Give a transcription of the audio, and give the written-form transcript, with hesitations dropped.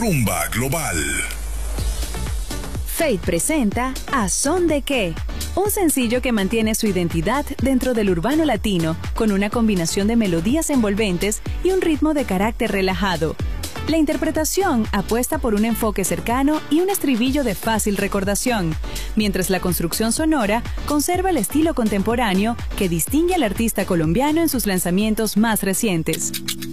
Rumba Global. Fate presenta ¿A Son de Qué? Un sencillo que mantiene su identidad dentro del urbano latino, con una combinación de melodías envolventes y un ritmo de carácter relajado. La interpretación apuesta por un enfoque cercano y un estribillo de fácil recordación, mientras la construcción sonora conserva el estilo contemporáneo que distingue al artista colombiano en sus lanzamientos más recientes.